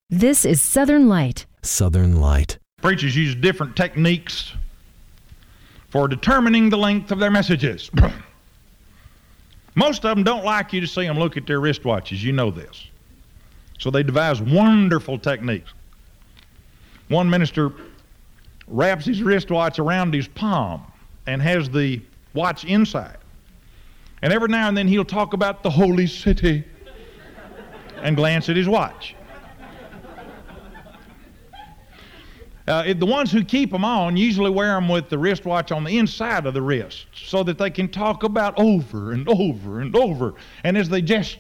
This is Southern Light. Southern Light. Preachers use different techniques for determining the length of their messages. Most of them don't like you to see them look at their wristwatches. You know this. So they devise wonderful techniques. One minister wraps his wristwatch around his palm and has the watch inside. And every now and then he'll talk about the holy city and glance at his watch. The ones who keep them on usually wear them with the wristwatch on the inside of the wrist so that they can talk about over and over and over. And as they gesture